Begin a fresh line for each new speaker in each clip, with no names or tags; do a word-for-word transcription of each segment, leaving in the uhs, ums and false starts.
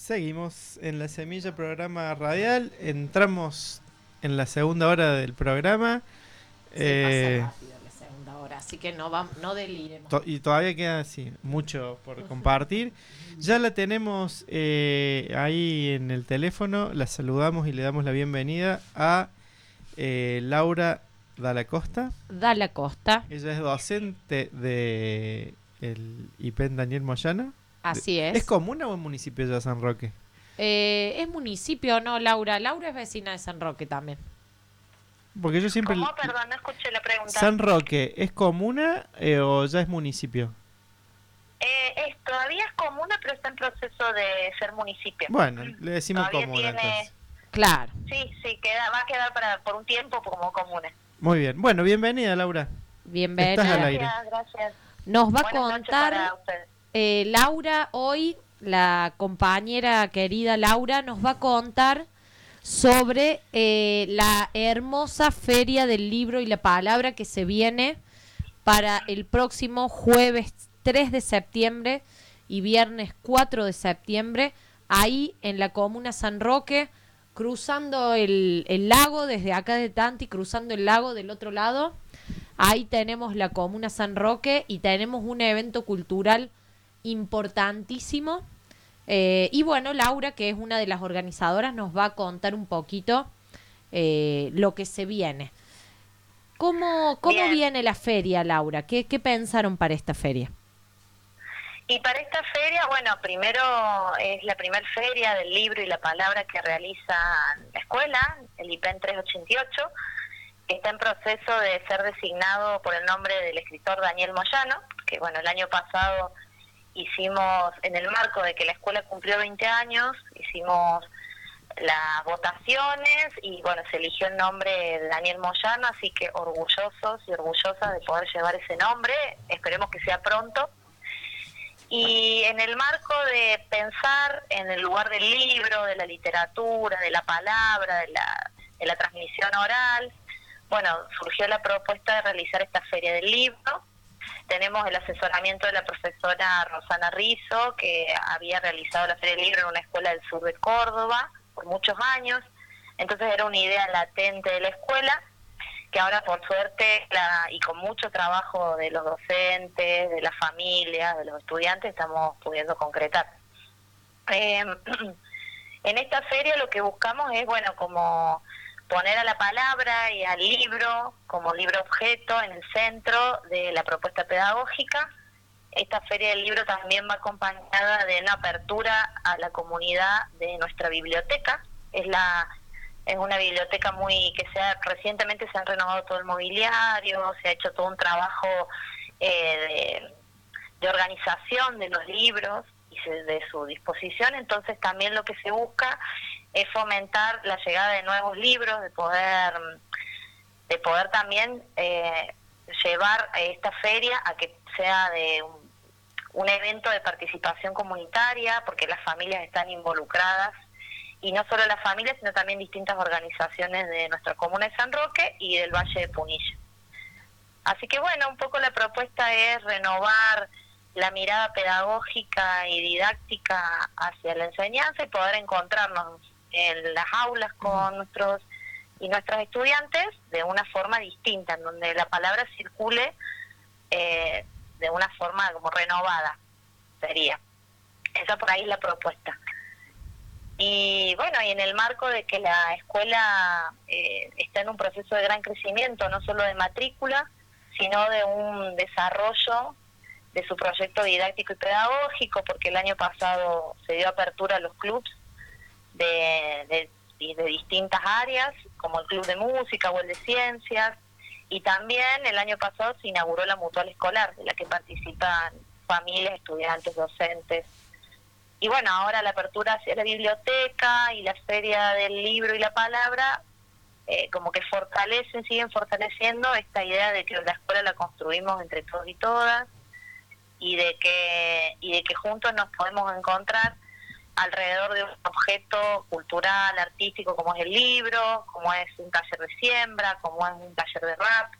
Seguimos en La Semilla, programa radial. Entramos en la segunda hora del programa.
Sí,
eh,
pasa rápido la segunda hora, así que no, vamos, no deliremos.
to- y todavía queda así, mucho por compartir. Ya la tenemos eh, ahí en el teléfono. La saludamos y le damos la bienvenida a eh, Laura Dalla Costa.
Dalla Costa.
Ella es docente de el I P E N Daniel Moyano.
Así es.
¿Es comuna o es municipio de San Roque?
Eh, ¿Es municipio o no, Laura? Laura es vecina de San Roque también.
Porque yo siempre...
¿Cómo? Perdón, no escuché la pregunta.
¿San Roque es comuna eh, o ya es municipio?
Eh, es, todavía es comuna, pero está en proceso de ser municipio.
Bueno, le decimos
Todavía
comuna
tiene-
entonces.
Claro.
Sí, sí, queda, va a quedar para por un tiempo como comuna.
Muy bien. Bueno, bienvenida, Laura.
Bienvenida.
Estás al aire.
Gracias, gracias.
Nos va a
Buenas noches
contar
para ustedes.
eh, Laura hoy, la compañera querida Laura, nos va a contar sobre eh, la hermosa Feria del Libro y la Palabra que se viene para el próximo jueves tres de septiembre y viernes cuatro de septiembre, ahí en la comuna San Roque, cruzando el, el lago, desde acá de Tanti, cruzando el lago del otro lado. Ahí tenemos la comuna San Roque y tenemos un evento cultural importantísimo. Eh, y bueno, Laura, que es una de las organizadoras, nos va a contar un poquito eh, lo que se viene. ¿Cómo, cómo
Bien.
viene la feria, Laura? ¿Qué, qué pensaron para esta feria?
Y para esta feria, bueno, primero es la primera feria del libro y la palabra que realiza la escuela, el I P E N trescientos ochenta y ocho, que está en proceso de ser designado por el nombre del escritor Daniel Moyano, que bueno, el año pasado hicimos, en el marco de que la escuela cumplió veinte años, hicimos las votaciones y bueno, se eligió el nombre de Daniel Moyano, así que orgullosos y orgullosas de poder llevar ese nombre, esperemos que sea pronto. Y en el marco de pensar en el lugar del libro, de la literatura, de la palabra, de la, de la transmisión oral, bueno, surgió la propuesta de realizar esta feria del libro. Tenemos el asesoramiento de la profesora Rosana Rizzo, que había realizado la feria del libro en una escuela del sur de Córdoba por muchos años. Entonces era una idea latente de la escuela, que ahora por suerte la, y con mucho trabajo de los docentes, de las familias, de los estudiantes, estamos pudiendo concretar. Eh, en esta feria lo que buscamos es, bueno, como poner a la palabra y al libro como libro objeto en el centro de la propuesta pedagógica. Esta feria del libro también va acompañada de una apertura a la comunidad de nuestra biblioteca. Es la es una biblioteca muy que se ha, recientemente se han renovado todo el mobiliario, se ha hecho todo un trabajo eh, de, de organización de los libros y se, de su disposición. Entonces también lo que se busca es fomentar la llegada de nuevos libros, de poder de poder también eh, llevar a esta feria a que sea de un, un evento de participación comunitaria, porque las familias están involucradas, y no solo las familias, sino también distintas organizaciones de nuestra comuna de San Roque y del Valle de Punilla. Así que bueno, un poco la propuesta es renovar la mirada pedagógica y didáctica hacia la enseñanza y poder encontrarnos en las aulas con nuestros y nuestros estudiantes de una forma distinta, en donde la palabra circule eh, de una forma como renovada, sería. Esa por ahí es la propuesta. Y bueno, y en el marco de que la escuela eh, está en un proceso de gran crecimiento, no solo de matrícula, sino de un desarrollo de su proyecto didáctico y pedagógico, porque el año pasado se dio apertura a los clubs de, de, de distintas áreas, como el club de música o el de ciencias, y también el año pasado se inauguró la mutual escolar, de la que participan familias, estudiantes, docentes. Y bueno, ahora la apertura hacia la biblioteca y la feria del libro y la palabra, eh, como que fortalecen, siguen fortaleciendo esta idea de que la escuela la construimos entre todos y todas, y de que y de que juntos nos podemos encontrar alrededor de un objeto cultural, artístico, como es el libro, como es un taller de siembra, como es un taller de rap,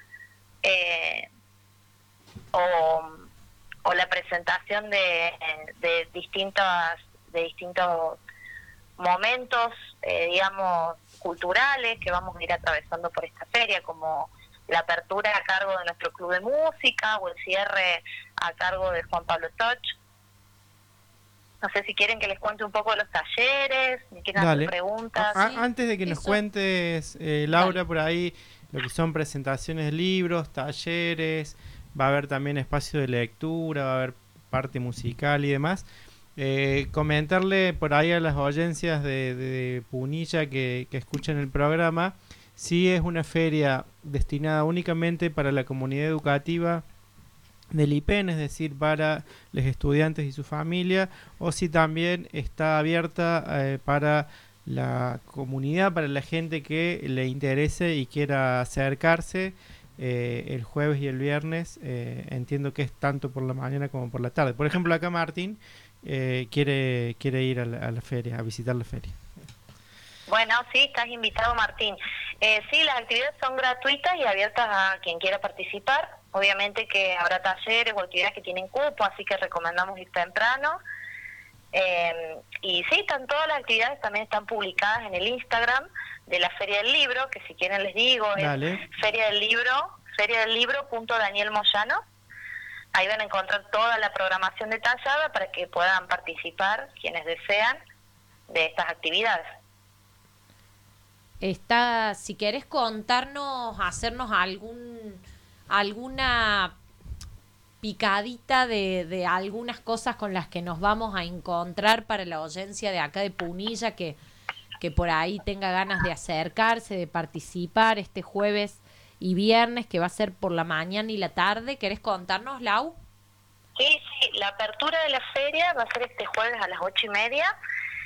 eh, o... o la presentación de, de distintas de distintos momentos, eh, digamos, culturales que vamos a ir atravesando por esta feria, como la apertura a cargo de nuestro club de música o el cierre a cargo de Juan Pablo Toch. No sé si quieren que les cuente un poco de los talleres, si quieren hacer preguntas.
A-
Sí,
antes de que nos
eso.
cuentes, eh, Laura,
Dale.
por ahí, lo que son presentaciones de libros, talleres, va a haber también espacio de lectura, va a haber parte musical y demás. Eh, comentarle por ahí a las audiencias de, de Punilla que, que escuchan el programa, si es una feria destinada únicamente para la comunidad educativa del I P E N, es decir, para los estudiantes y su familia, o si también está abierta eh, para la comunidad, para la gente que le interese y quiera acercarse eh, el jueves y el viernes. Eh, entiendo que es tanto por la mañana como por la tarde. Por ejemplo, acá Martín eh, quiere quiere ir a la, a la feria, a visitar la feria.
Bueno, sí, estás invitado, Martín. Eh, sí, las actividades son gratuitas y abiertas a quien quiera participar. Obviamente que habrá talleres o actividades que tienen cupo, así que recomendamos ir temprano. Eh, y sí, están todas las actividades, también están publicadas en el Instagram de la Feria del Libro, que si quieren les digo,
Dale.
es Feria del Libro, feria del libro punto daniel moyano. Ahí van a encontrar toda la programación detallada para que puedan participar quienes desean de estas actividades.
Está, si querés contarnos, hacernos algún alguna picadita de, de algunas cosas con las que nos vamos a encontrar para la audiencia de acá de Punilla, que, que por ahí tenga ganas de acercarse, de participar este jueves y viernes, que va a ser por la mañana y la tarde. ¿Querés contarnos, Lau?
Sí, sí, la apertura de la feria va a ser este jueves a las ocho y media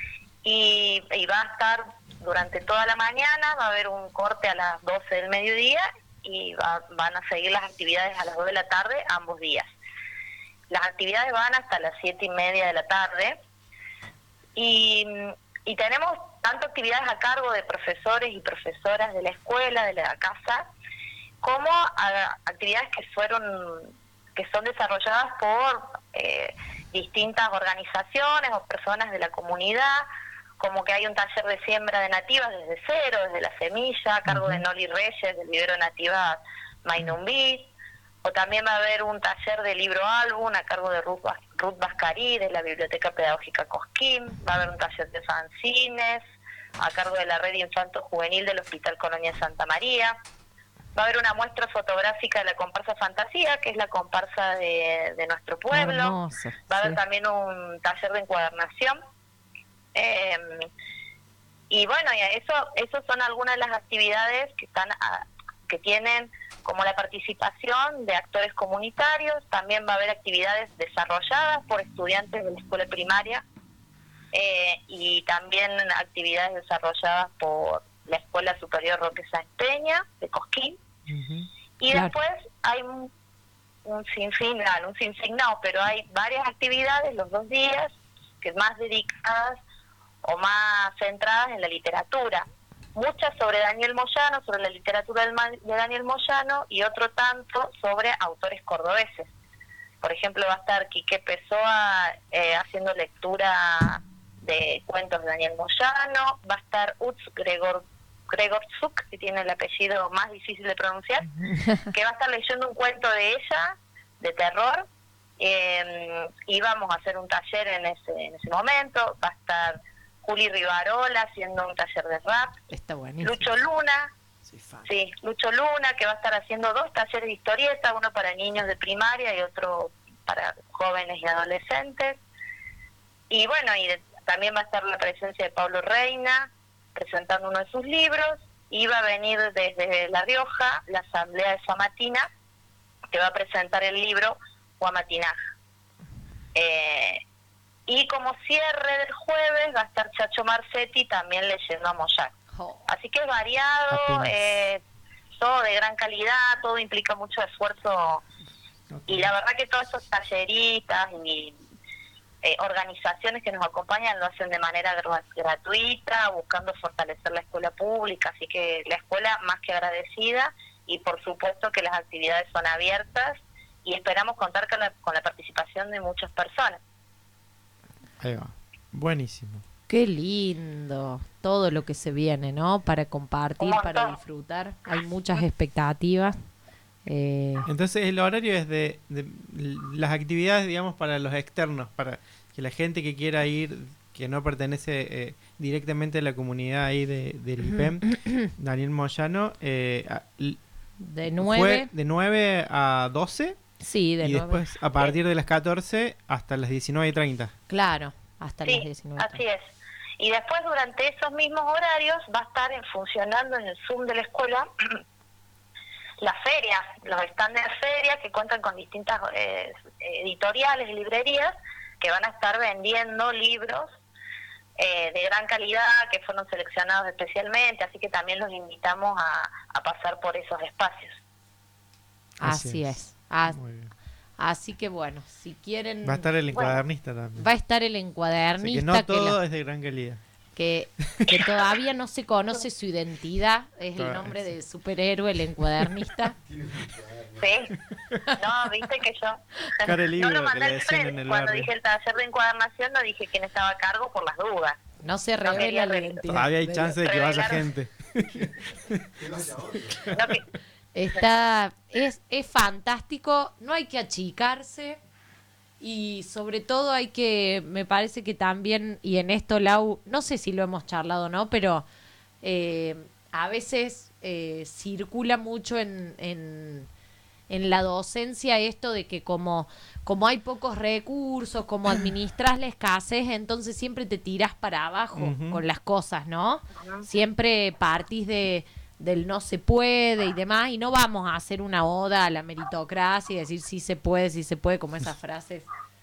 y, y va a estar durante toda la mañana, va a haber un corte a las doce del mediodía y va, van a seguir las actividades a las dos de la tarde ambos días. Las actividades van hasta las siete y media de la tarde y, y tenemos tanto actividades a cargo de profesores y profesoras de la escuela, de la casa, como a, actividades que fueron que son desarrolladas por eh, distintas organizaciones o personas de la comunidad, como que hay un taller de siembra de nativas desde cero, desde la semilla, a cargo uh-huh. de Noli Reyes, del vivero nativa Mainumbí, o también va a haber un taller de libro álbum a cargo de Ruth, Ruth Bascarí, de la Biblioteca Pedagógica Cosquín, va a haber un taller de fanzines, a cargo de la Red Infanto Juvenil del Hospital Colonia Santa María, va a haber una muestra fotográfica de la comparsa Fantasía, que es la comparsa de, de nuestro pueblo,
hermosa,
va a haber
sí.
también un taller de encuadernación. Eh, y bueno, eso, eso son algunas de las actividades que están a, que tienen como la participación de actores comunitarios. También va a haber actividades desarrolladas por estudiantes de la escuela primaria eh, y también actividades desarrolladas por la Escuela Superior Roque Sáenz Peña de Cosquín. Uh-huh. Y claro. Después hay un, un sinfín, no, un sinfín no, pero hay varias actividades los dos días que más dedicadas o más centradas en la literatura. Muchas sobre Daniel Moyano, sobre la literatura del, de Daniel Moyano, y otro tanto sobre autores cordobeses. Por ejemplo, va a estar Quique Pessoa eh, haciendo lectura de cuentos de Daniel Moyano, va a estar Utz Gregor, Gregorczuk, que tiene el apellido más difícil de pronunciar, que va a estar leyendo un cuento de ella, de terror, eh, y vamos a hacer un taller en ese, en ese momento. Va a estar Juli Rivarola haciendo un taller de rap.
Está buenísimo.
Lucho Luna, sí, Lucho Luna, que va a estar haciendo dos talleres de historieta, uno para niños de primaria y otro para jóvenes y adolescentes. Y bueno, y de, también va a estar la presencia de Pablo Reina, presentando uno de sus libros, y va a venir desde La Rioja la Asamblea de Famatina, que va a presentar el libro Guamatinaja. Eh, Y como cierre del jueves va a estar Chacho Marcetti también leyendo a Moyano. Oh. Así que es variado, eh, todo de gran calidad, todo implica mucho esfuerzo. Okay. Y la verdad que todos esos talleristas y eh, organizaciones que nos acompañan lo hacen de manera gr- gratuita, buscando fortalecer la escuela pública. Así que la escuela más que agradecida, y por supuesto que las actividades son abiertas y esperamos contar con la, con la participación de muchas personas.
Ahí va. Buenísimo.
Qué lindo. Todo lo que se viene, ¿no? Para compartir, para disfrutar. Hay muchas expectativas. Eh...
Entonces el horario es de, de las actividades, digamos, para los externos, para que la gente que quiera ir, que no pertenece eh, directamente a la comunidad ahí de, del I P E M, Daniel Moyano, eh, a,
de nueve
de nueve a doce.
Sí, de
y
nueve.
Después a partir de las catorce hasta las diecinueve y treinta.
Claro, hasta
sí,
las diecinueve.
Así es. Y después durante esos mismos horarios va a estar en, funcionando en el Zoom de la escuela las ferias, los stands de feria que cuentan con distintas eh, editoriales y librerías que van a estar vendiendo libros eh, de gran calidad que fueron seleccionados especialmente, así que también los invitamos a, a pasar por esos espacios.
Así, así es. es. As, así que bueno, si quieren...
Va a estar el encuadernista bueno, también.
Va a estar el encuadernista.
O sea que no todo
que la,
es de gran calidad.
Que, que todavía no se conoce su identidad, es el nombre del superhéroe, el encuadernista.
Sí. No, viste que yo
no
lo mandé al frente. Cuando barrio. Dije el taller de encuadernación, no dije quién estaba a cargo por las dudas.
No se revela no la identidad.
Todavía hay chance de que vaya gente.
no, que...
Está, es, es fantástico, no hay que achicarse. Y sobre todo hay que, me parece que también, y en esto, Lau, no sé si lo hemos charlado o no, pero eh, a veces eh, circula mucho en, en, en la docencia esto de que como, como hay pocos recursos, como administras la escasez, entonces siempre te tiras para abajo uh-huh. con las cosas, ¿no? Uh-huh. Siempre partís de... del no se puede y demás, y no vamos a hacer una oda a la meritocracia y decir sí se puede, sí se puede, como esas frases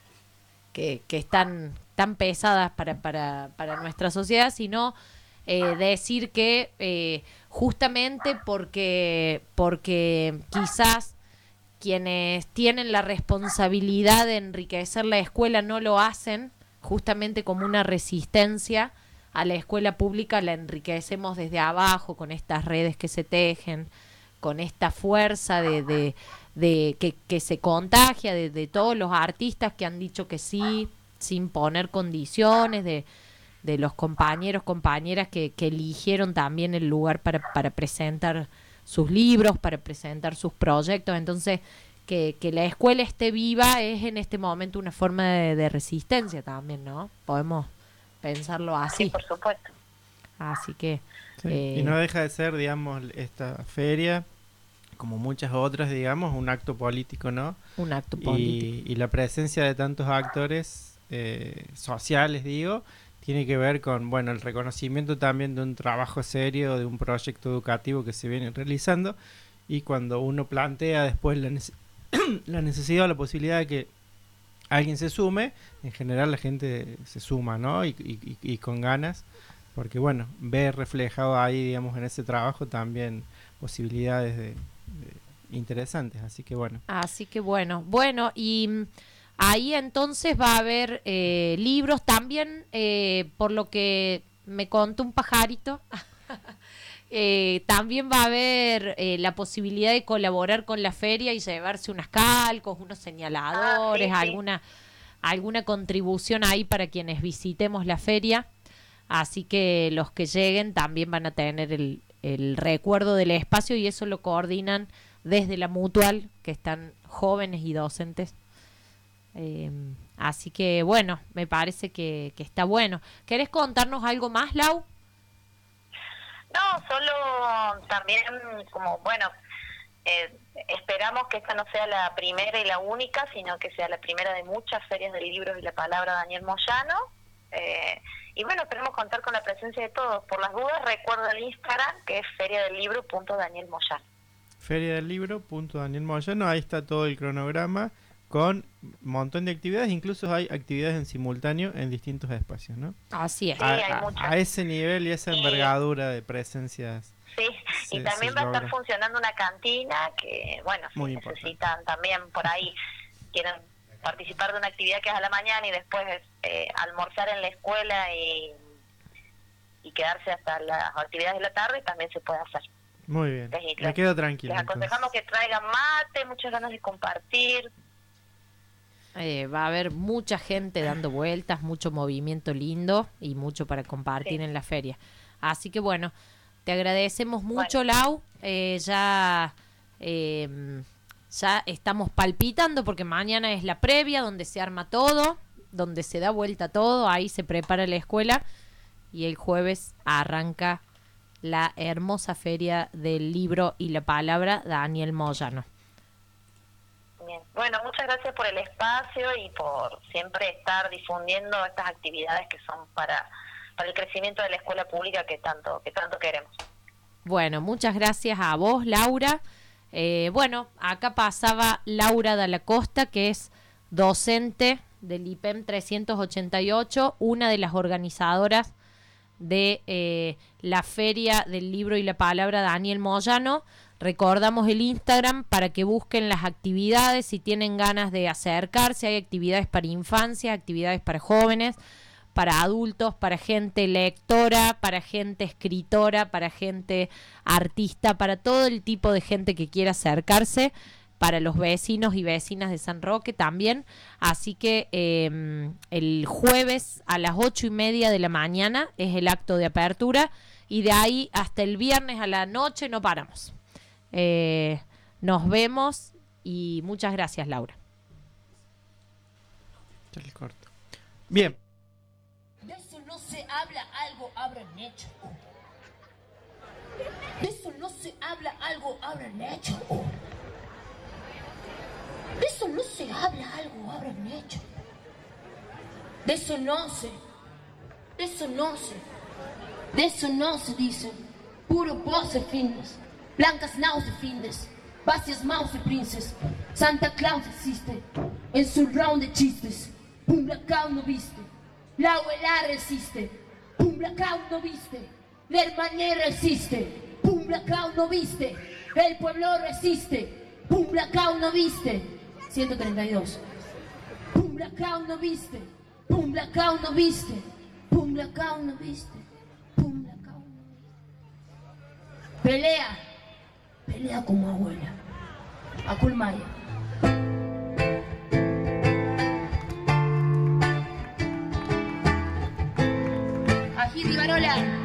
que, que están tan pesadas para, para, para nuestra sociedad, sino eh, decir que eh, justamente porque, porque quizás quienes tienen la responsabilidad de enriquecer la escuela no lo hacen, justamente como una resistencia a la escuela pública la enriquecemos desde abajo con estas redes que se tejen, con esta fuerza de, de, de que, que se contagia de, de todos los artistas que han dicho que sí, sin poner condiciones, de, de los compañeros, compañeras que, que eligieron también el lugar para, para presentar sus libros, para presentar sus proyectos. Entonces, que, que la escuela esté viva es en este momento una forma de, de resistencia también, ¿no? Podemos pensarlo así.
Sí, por supuesto.
Así que...
Sí.
Eh,
y no deja de ser, digamos, esta feria, como muchas otras, digamos, un acto político, ¿no?
Un acto político.
Y, y la presencia de tantos actores eh, sociales, digo, tiene que ver con, bueno, el reconocimiento también de un trabajo serio, de un proyecto educativo que se viene realizando, y cuando uno plantea después la, nece- la necesidad o la posibilidad de que alguien se sume, en general la gente se suma, ¿no? Y, y, y con ganas, porque bueno, ve reflejado ahí, digamos, en ese trabajo también posibilidades de, de interesantes, así que bueno.
Así que bueno, bueno, y ahí entonces va a haber eh, libros también, eh, por lo que me contó un pajarito, eh, también va a haber eh, la posibilidad de colaborar con la feria y llevarse unos calcos, unos señaladores, ah, sí, sí. alguna alguna contribución ahí para quienes visitemos la feria, así que los que lleguen también van a tener el, el recuerdo del espacio y eso lo coordinan desde la Mutual, que están jóvenes y docentes. Eh, así que bueno, me parece que, que está bueno. ¿Querés contarnos algo más, Lau?
No, solo también como, bueno, eh, esperamos que esta no sea la primera y la única, sino que sea la primera de muchas ferias del libro y la palabra Daniel Moyano. Eh, y bueno, esperemos contar con la presencia de todos. Por las dudas, recuerda el Instagram, que es feria del libro punto daniel moyano.
feria del libro punto daniel moyano, ahí está todo el cronograma con un montón de actividades, incluso hay actividades en simultáneo en distintos espacios, ¿no?
Así es.
Sí,
a,
hay
a,
muchas.
a ese nivel y esa envergadura de presencias.
Sí,
se,
y también va a
logra.
estar funcionando una cantina que, bueno, si
Muy
necesitan
importante.
también por ahí, quieren participar de una actividad que es a la mañana y después eh, almorzar en la escuela y, y quedarse hasta las actividades de la tarde, también se puede hacer.
Muy bien,
Entonces,
me quedo tranquilo.
Les aconsejamos entonces. Que traigan mate, muchas ganas de compartir.
Eh, va a haber mucha gente dando vueltas, mucho movimiento lindo y mucho para compartir
Sí.
en la feria. Así que bueno, te agradecemos mucho,
Bueno.
Lau. Eh, ya, eh, ya estamos palpitando porque mañana es la previa donde se arma todo, donde se da vuelta todo, ahí se prepara la escuela y el jueves arranca la hermosa feria del libro y la palabra Daniel Moyano.
Bien. Bueno, muchas gracias por el espacio y por siempre estar difundiendo estas actividades que son para, para el crecimiento de la escuela pública que tanto, que tanto queremos.
Bueno, muchas gracias a vos, Laura. Eh, bueno, acá pasaba Laura de la Costa, que es docente del I P E M trescientos ochenta y ocho, una de las organizadoras de eh, la Feria del Libro y la Palabra Daniel Moyano. Recordamos el Instagram para que busquen las actividades si tienen ganas de acercarse. Hay actividades para infancia, actividades para jóvenes, para adultos, para gente lectora, para gente escritora, para gente artista, para todo el tipo de gente que quiera acercarse, para los vecinos y vecinas de San Roque también. Así que eh, el jueves a las ocho y media de la mañana es el acto de apertura y de ahí hasta el viernes a la noche no paramos. Eh, nos vemos y muchas gracias, Laura.
Ya le corto. Bien.
De eso no se habla, algo habrán hecho. De eso no se habla, algo habrán hecho. De eso no se habla, algo habrán hecho. De eso no se. De eso no se. De eso no se dice. Puro pose findes. Blancas náuseas findes. Vacías mouse princes. Santa Claus existe. En su round de chistes. Pum blackout no viste. La abuela resiste. Pum blackout no viste. La hermana resiste. Pum blackout no viste. El pueblo resiste. Pum blackout no viste. ciento treinta y dos. Pum blackout no viste. Pum blackout no viste. Pum blackout no viste. Pum blackout no viste. Pelea. Pelea como abuela. Aculmaya. Ají Rivarola.